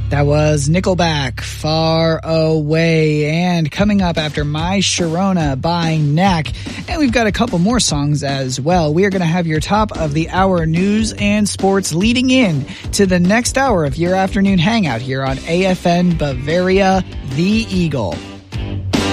That was Nickelback, Far Away. And coming up after My Sharona by Knack. And we've got a couple more songs as well. We are going to have your top of the hour news and sports leading in to the next hour of your afternoon hangout here on AFN Bavaria, The Eagle.